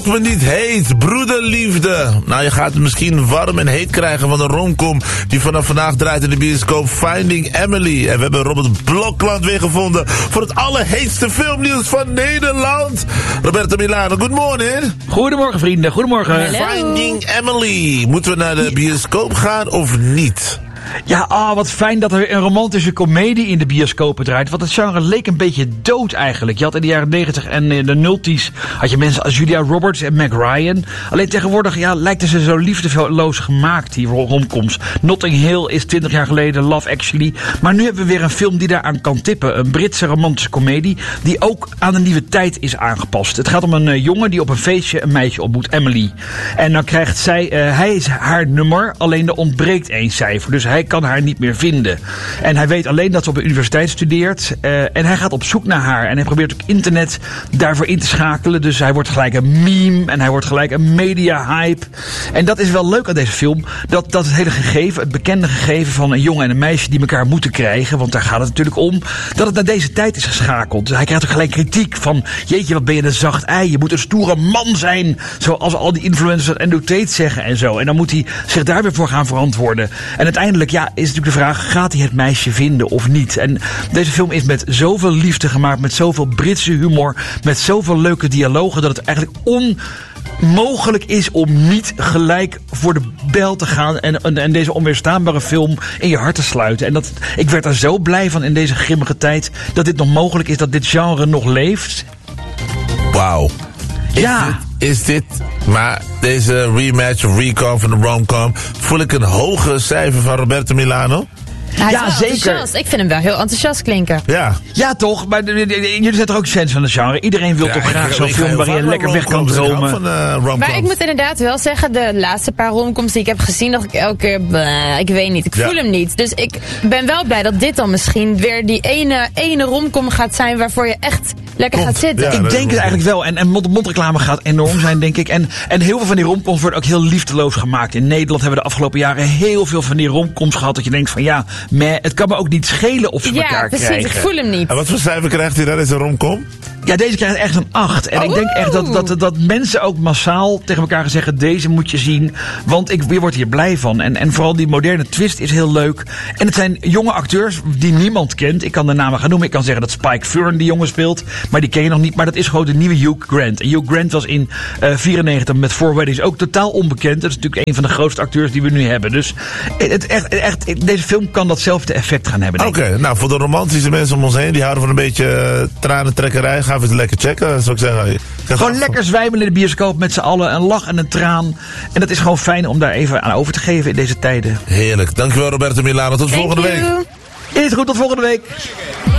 Maak me niet heet, broederliefde. Nou, je gaat het misschien warm en heet krijgen van de romcom die vanaf vandaag draait in de bioscoop, Finding Emily. En we hebben Robert Blokland weer gevonden voor het allerheetste filmnieuws van Nederland. Roberto Milano, good morning. Goedemorgen vrienden, goedemorgen. Hello. Finding Emily. Moeten we naar de bioscoop gaan of niet? Ja, wat fijn dat er een romantische komedie in de bioscopen draait. Want het genre leek een beetje dood eigenlijk. Je had in de jaren 90 en in de nulties had je mensen als Julia Roberts en Meg Ryan. Alleen tegenwoordig lijken ze zo liefdeloos gemaakt, die romcoms. Notting Hill is 20 jaar geleden, Love Actually. Maar nu hebben we weer een film die daaraan kan tippen. Een Britse romantische komedie die ook aan de nieuwe tijd is aangepast. Het gaat om een jongen die op een feestje een meisje ontmoet, Emily. En dan krijgt hij is haar nummer, alleen er ontbreekt 1 cijfer. Dus hij kan haar niet meer vinden. En hij weet alleen dat ze op een universiteit studeert. En hij gaat op zoek naar haar. En hij probeert ook internet daarvoor in te schakelen. Dus hij wordt gelijk een meme. En hij wordt gelijk een media-hype. En dat is wel leuk aan deze film. Dat het hele gegeven, het bekende gegeven van een jongen en een meisje die elkaar moeten krijgen. Want daar gaat het natuurlijk om. Dat het naar deze tijd is geschakeld. Dus hij krijgt ook gelijk kritiek van, jeetje, wat ben je een zacht ei. Je moet een stoere man zijn. Zoals al die influencers en Andrew Tate zeggen en zo. En dan moet hij zich daar weer voor gaan verantwoorden. En uiteindelijk, ja, is natuurlijk de vraag, gaat hij het meisje vinden of niet? En deze film is met zoveel liefde gemaakt, met zoveel Britse humor, met zoveel leuke dialogen, dat het eigenlijk onmogelijk is om niet gelijk voor de bel te gaan en deze onweerstaanbare film in je hart te sluiten. En ik werd er zo blij van in deze grimmige tijd, dat dit nog mogelijk is, dat dit genre nog leeft. Wauw. Ja. Is dit, maar deze rematch of recon van de romcom, voel ik een hoger cijfer van Roberto Milano? Hij is Ja, wel zeker. enthousiast. Ik vind hem wel heel enthousiast klinken. Ja, toch? Maar jullie zijn toch ook fans van het genre? Iedereen wil toch graag zo'n film waarin je lekker weg kan dromen. Maar ik moet inderdaad wel zeggen, de laatste paar romcoms die ik heb gezien, dat ik elke keer, ik weet niet, ik voel hem niet. Dus ik ben wel blij dat dit dan misschien weer die ene romcom gaat zijn waarvoor je echt lekker gaat zitten. Ja, Ik denk het eigenlijk wel. En mond-op-mond reclame gaat enorm zijn, denk ik. En heel veel van die romcoms worden ook heel liefdeloos gemaakt. In Nederland hebben we de afgelopen jaren heel veel van die romcoms gehad, dat je denkt van ja, het kan me ook niet schelen of ze elkaar precies, krijgen. ik voel hem niet. En wat voor cijfer krijgt hij dan in zijn romcom? Ja, deze krijgt echt een 8. En ik denk echt dat mensen ook massaal tegen elkaar gaan zeggen, deze moet je zien. Want je wordt hier blij van. En vooral die moderne twist is heel leuk. En het zijn jonge acteurs die niemand kent. Ik kan de namen gaan noemen. Ik kan zeggen dat Spike Fern die jongen speelt. Maar die ken je nog niet. Maar dat is gewoon de nieuwe Hugh Grant. En Hugh Grant was in 94 met Four Weddings ook totaal onbekend. Dat is natuurlijk een van de grootste acteurs die we nu hebben. Dus deze film kan datzelfde effect gaan hebben, denk ik. Oké, nou voor de romantische mensen om ons heen, die houden van een beetje tranentrekkerij, gaan we het lekker checken, zou ik zeggen. Gewoon lekker zwijmelen in de bioscoop met z'n allen. Een lach en een traan. En dat is gewoon fijn om daar even aan over te geven in deze tijden. Heerlijk. Dankjewel Roberto Milano. Tot volgende week. Is goed, tot volgende week.